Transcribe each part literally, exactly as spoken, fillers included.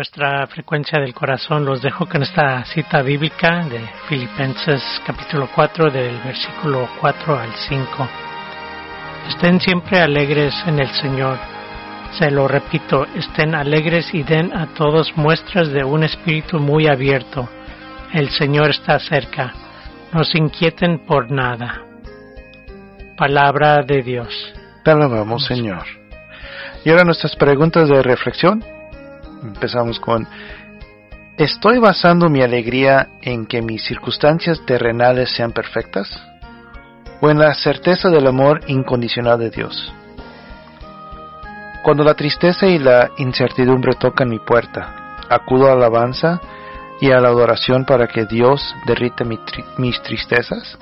nuestra frecuencia del corazón, los dejo con esta cita bíblica de Filipenses capítulo cuatro, del versículo cuatro al cinco. Estén siempre alegres en el Señor. Se lo repito, estén alegres y den a todos muestras de un espíritu muy abierto. El Señor está cerca. No se inquieten por nada. Palabra de Dios. Te alabamos, Señor. Y ahora nuestras preguntas de reflexión. Empezamos con: ¿estoy basando mi alegría en que mis circunstancias terrenales sean perfectas? ¿O en la certeza del amor incondicional de Dios? Cuando la tristeza y la incertidumbre tocan mi puerta, acudo a la alabanza y a la adoración para que Dios derrita mi tri- mis tristezas.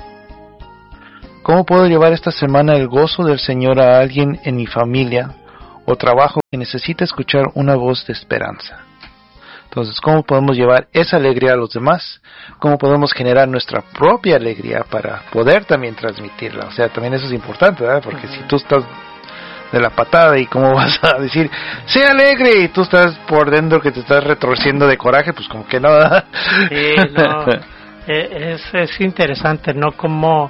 ¿Cómo puedo llevar esta semana el gozo del Señor a alguien en mi familia o trabajo que necesita escuchar una voz de esperanza? Entonces, ¿cómo podemos llevar esa alegría a los demás? ¿Cómo podemos generar nuestra propia alegría para poder también transmitirla? O sea, también eso es importante, ¿verdad? Porque si tú estás de la patada y cómo vas a decir sé alegre y tú estás por dentro que te estás retorciendo de coraje, pues como que no, ¿verdad? Sí, no, es, es interesante, ¿no? Como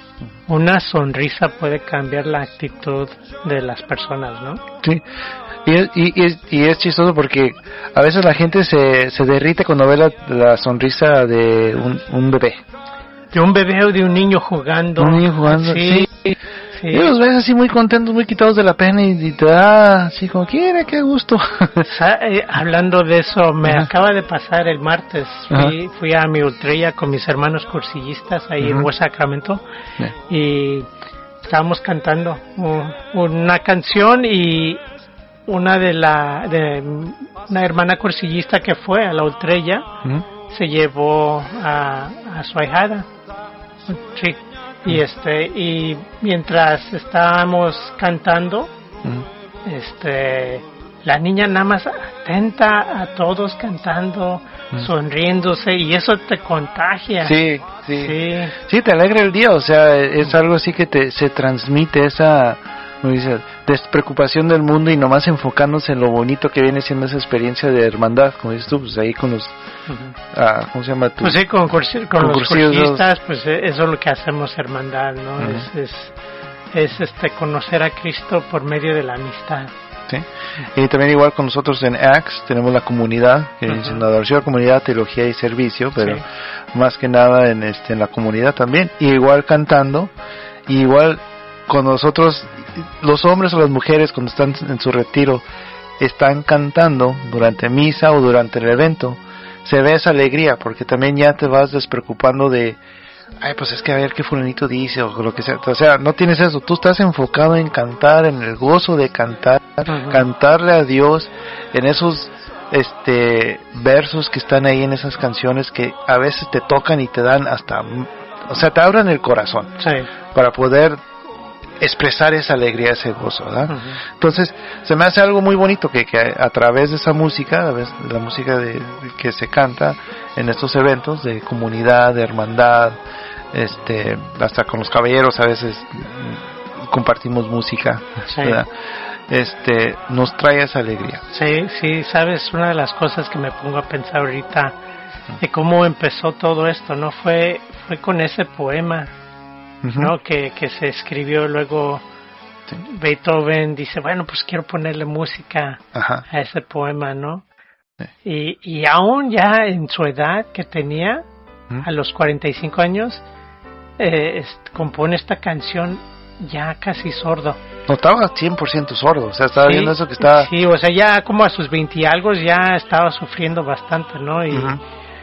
una sonrisa puede cambiar la actitud de las personas, ¿no? Sí, y es, y, y es, y es chistoso porque a veces la gente se, se derrite cuando ve la, la sonrisa de un, un bebé. De un bebé o de un niño jugando. Un niño jugando, sí. sí. Sí. Y los ves así muy contentos, muy quitados de la pena y, y te da así como, quiere, qué gusto. Eh, hablando de eso, me Ajá. acaba de pasar el martes, fui, fui a mi ultrella con mis hermanos cursillistas ahí Ajá. en West Sacramento yeah. y estábamos cantando uh, una canción y una de la de una hermana cursillista que fue a la ultrella Ajá. se llevó a, a su ahijada. Sí. Y este y mientras estábamos cantando, uh-huh. este la niña nada más atenta a todos cantando, uh-huh. sonriéndose, y eso te contagia. Sí, sí, sí, sí, te alegra el día. O sea, es algo así que te se transmite esa, como dices, despreocupación del mundo y nomás enfocándose en lo bonito que viene siendo esa experiencia de hermandad, como dices tú, pues ahí con los Uh-huh. Ah, ¿cómo se llama tú? Pues sí, con, cursi, con, con los cursistas, pues eso es lo que hacemos hermandad, ¿no? Uh-huh. Es, es, es este conocer a Cristo por medio de la amistad. Sí. Uh-huh. Y también igual con nosotros en A C S tenemos la comunidad, que uh-huh. es en adoración, comunidad, teología y servicio, pero sí. más que nada en este en la comunidad también, y igual cantando, y igual con nosotros, los hombres o las mujeres cuando están en su retiro, están cantando durante misa o durante el evento. Se ve esa alegría, porque también ya te vas despreocupando de, ay, pues es que a ver qué fulanito dice, o lo que sea. O sea, no tienes eso, tú estás enfocado en cantar, en el gozo de cantar, uh-huh. cantarle a Dios, en esos este versos que están ahí en esas canciones que a veces te tocan y te dan hasta, o sea, te abran el corazón, sí. para poder expresar esa alegría, ese gozo, ¿verdad? Uh-huh. Entonces, se me hace algo muy bonito que, que a través de esa música, a través de la música de, que se canta en estos eventos de comunidad, de hermandad, este, hasta con los caballeros a veces compartimos música, sí. ¿verdad? Este, nos trae esa alegría. Sí, sí, sabes, una de las cosas que me pongo a pensar ahorita de cómo empezó todo esto, ¿no? Fue, fue con ese poema. Uh-huh. ¿No? Que, que se escribió luego. Sí. Beethoven dice, bueno, pues quiero ponerle música Ajá. a ese poema, ¿no? Sí. Y, y aún ya en su edad que tenía, uh-huh. a los cuarenta y cinco años, eh, es, compone esta canción ya casi sordo. No estaba cien por ciento sordo, o sea, estaba sí, viendo eso que estaba... Sí, o sea, ya como a sus veinte y algo ya estaba sufriendo bastante, ¿no? Y, uh-huh.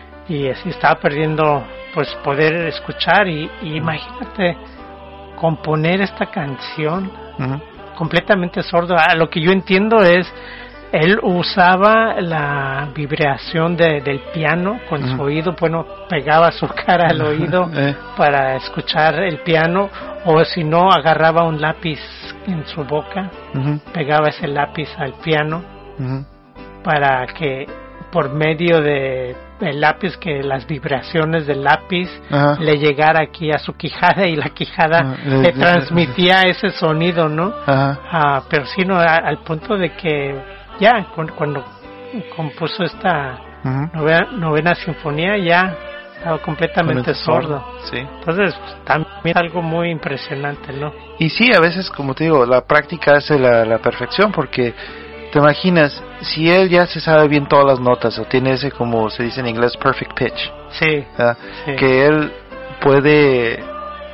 y así estaba perdiendo... pues poder escuchar y, y imagínate componer esta canción uh-huh. completamente sordo. Ah, lo que yo entiendo es él usaba la vibración de, del piano con uh-huh. su oído, bueno, pegaba su cara al oído eh. para escuchar el piano, o si no agarraba un lápiz en su boca, uh-huh. pegaba ese lápiz al piano uh-huh. para que por medio de el lápiz, que las vibraciones del lápiz Ajá. le llegara aquí a su quijada y la quijada Ajá. le transmitía ese sonido, ¿no? Ajá. Ah, pero sí, no, a, al punto de que ya cuando, cuando compuso esta uh-huh. novena, novena sinfonía, ya estaba completamente sordo. sordo. Sí. Entonces, pues, también es algo muy impresionante, ¿no? Y sí, a veces, como te digo, la práctica hace la, la perfección, porque te imaginas, si él ya se sabe bien todas las notas, o tiene ese, como se dice en inglés, perfect pitch, sí, sí. que él puede,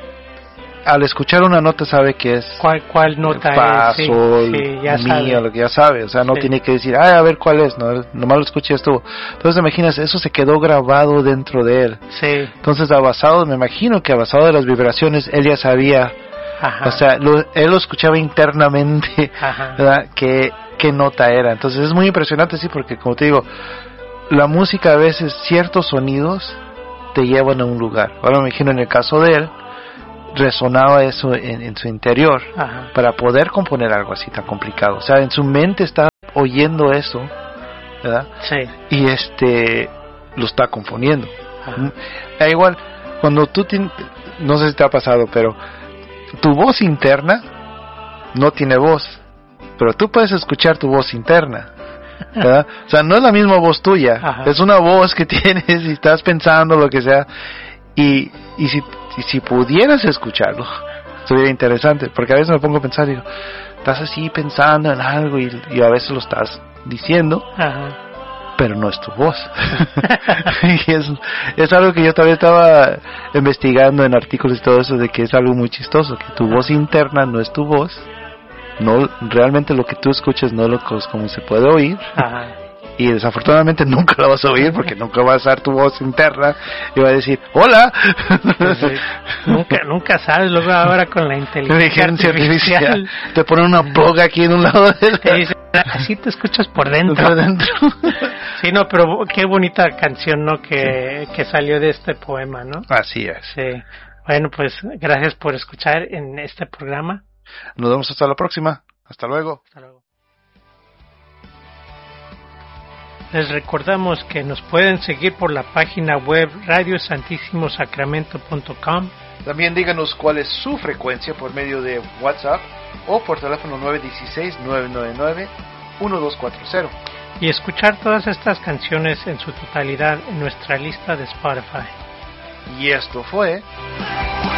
al escuchar una nota sabe que es cuál, cuál nota fa, es, sí, sol, sí, ya mi, sabe. o lo que ya sabe, o sea, no sí. tiene que decir, ay, a ver cuál es, no, nomás lo escuché esto. Entonces, te imaginas, eso se quedó grabado dentro de él. Sí. Entonces, a basado, me imagino que a basado de las vibraciones, él ya sabía, Ajá. o sea, lo, él lo escuchaba internamente, Ajá. ¿verdad? Que qué nota era. Entonces es muy impresionante, sí, porque como te digo, la música a veces, ciertos sonidos te llevan a un lugar. Ahora me imagino en el caso de él, resonaba eso en, en su interior. Ajá. Para poder componer algo así tan complicado. O sea, en su mente está oyendo eso, ¿verdad? Sí. Y este, lo está componiendo. Ajá. Da igual, cuando tú, te, no sé si te ha pasado, pero tu voz interna no tiene voz, pero tú puedes escuchar tu voz interna, ¿verdad? O sea, no es la misma voz tuya. Ajá. Es una voz que tienes y estás pensando lo que sea, y, y, si, y si pudieras escucharlo, sería interesante, porque a veces me pongo a pensar y digo, estás así pensando en algo y, y a veces lo estás diciendo. Ajá. Pero no es tu voz. Y es, es algo que yo todavía estaba investigando en artículos y todo eso, de que es algo muy chistoso, que tu voz interna no es tu voz, no, realmente lo que tú escuchas no es lo que, como se puede oír. Ajá. Y desafortunadamente nunca la vas a oír, porque nunca va a ser tu voz interna y va a decir hola. Sí, nunca nunca sabes. Luego ahora con la inteligencia artificial, artificial te ponen una boga aquí en un lado de te dice, así te escuchas por dentro. Por dentro. Sí, no, pero qué bonita canción, ¿no? Que, que salió de este poema, ¿no? Así es. Sí. Bueno, pues gracias por escuchar en este programa. Nos vemos hasta la próxima. Hasta luego. Hasta luego. Les recordamos que nos pueden seguir por la página web radio santísimo sacramento punto com. También díganos cuál es su frecuencia por medio de WhatsApp o por teléfono nueve uno seis, nueve nueve nueve, uno dos cuatro cero. Y escuchar todas estas canciones en su totalidad en nuestra lista de Spotify. Y esto fue